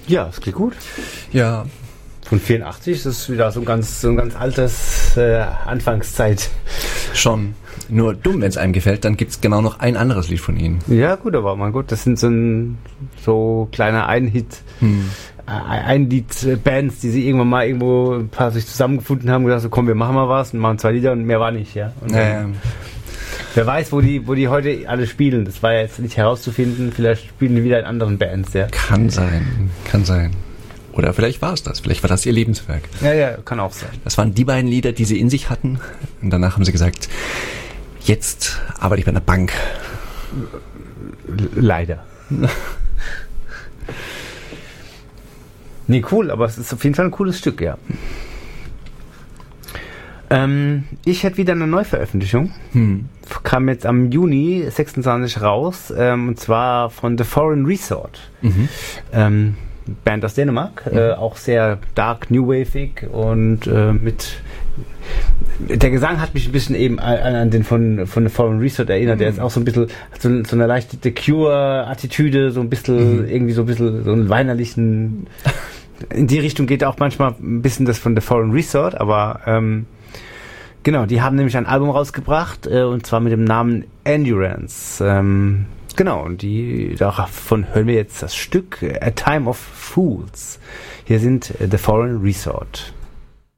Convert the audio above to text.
Ja, das klingt gut. Ja. Von 84, das ist wieder so ein ganz altes Anfangszeit. Schon. Nur dumm, wenn es einem gefällt, dann gibt's genau noch ein anderes Lied von ihnen. Ja, gut, aber mein Gott, das sind so kleine Einlied-Bands, die sie irgendwann mal irgendwo ein paar sich zusammengefunden haben und gesagt so, komm, wir machen mal was und machen 2 Lieder und mehr war nicht, ja. Und wer weiß, wo die heute alle spielen, das war ja jetzt nicht herauszufinden, vielleicht spielen die wieder in anderen Bands, ja. Kann sein. Oder vielleicht war es das. Vielleicht war das ihr Lebenswerk. Ja, kann auch sein. Das waren die beiden Lieder, die sie in sich hatten. Und danach haben sie gesagt, jetzt arbeite ich bei einer Bank. Leider. Nee, cool, aber es ist auf jeden Fall ein cooles Stück, ja. Ich hätte wieder eine Neuveröffentlichung. Kam jetzt am Juni 26 raus. Und zwar von The Foreign Resort. Band aus Dänemark, auch sehr dark, new wave-ig und mit der Gesang hat mich ein bisschen eben an den von The Foreign Resort erinnert, der ist auch so ein bisschen, hat so eine leichte The Cure-Attitüde, so ein bisschen, irgendwie so ein bisschen so einen weinerlichen, in die Richtung geht auch manchmal ein bisschen das von The Foreign Resort, aber genau, die haben nämlich ein Album rausgebracht, und zwar mit dem Namen Endurance. Genau, und davon hören wir jetzt das Stück A Time of Fools. Hier sind The Foreign Resort.